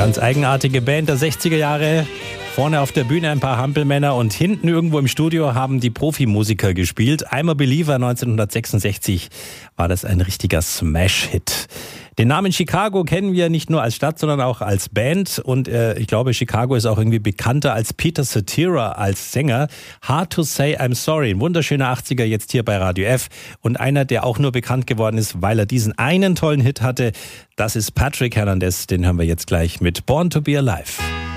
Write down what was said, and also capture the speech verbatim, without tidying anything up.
Ganz eigenartige Band der sechziger Jahre. Vorne auf der Bühne ein paar Hampelmänner und hinten irgendwo im Studio haben die Profimusiker gespielt. I'm a Believer neunzehnhundertsechsundsechzig war das ein richtiger Smash-Hit. Den Namen Chicago kennen wir nicht nur als Stadt, sondern auch als Band. Und äh, ich glaube, Chicago ist auch irgendwie bekannter als Peter Cetera als Sänger. Hard to Say I'm Sorry, ein wunderschöner achtziger jetzt hier bei Radio F. Und einer, der auch nur bekannt geworden ist, weil er diesen einen tollen Hit hatte, das ist Patrick Hernandez. Den hören wir jetzt gleich mit Born to be Alive.